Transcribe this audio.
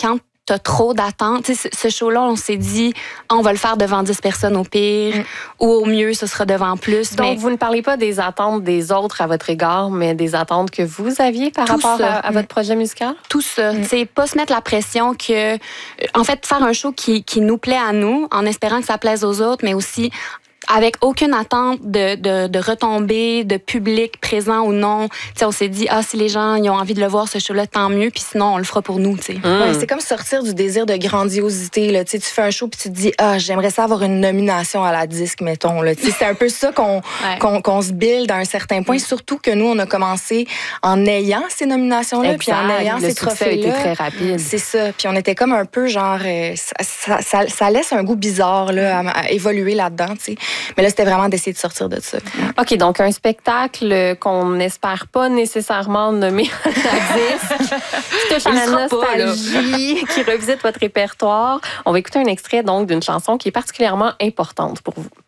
quand t'as trop d'attentes. Tu sais, ce show-là, on s'est dit, on va le faire devant 10 personnes au pire, ou au mieux, ce sera devant plus. Donc, vous ne parlez pas des attentes des autres à votre égard, mais des attentes que vous aviez par rapport à votre projet musical? Tout ça. C'est pas se mettre la pression que... En fait, faire un show qui nous plaît à nous, en espérant que ça plaise aux autres, mais aussi avec aucune attente de retombées, de public présent ou non. T'sais, on s'est dit, si les gens ils ont envie de le voir, ce show-là, tant mieux, puis sinon, on le fera pour nous. Ouais, c'est comme sortir du désir de grandiosité. Là. Tu fais un show, puis tu te dis, j'aimerais ça avoir une nomination à la disque, mettons. Là. C'est un peu ça qu'on se build à un certain point, surtout que nous, on a commencé en ayant ces nominations-là, puis en ayant ces trophées-là. Le succès a été très rapide. C'est ça. Puis on était comme un peu genre... ça laisse un goût bizarre là, à évoluer là-dedans, tu sais. Mais là, c'était vraiment d'essayer de sortir de ça. OK, donc un spectacle qu'on n'espère pas nécessairement nommer à la disque, qui touche à la nostalgie, qui revisite votre répertoire. On va écouter un extrait donc d'une chanson qui est particulièrement importante pour vous.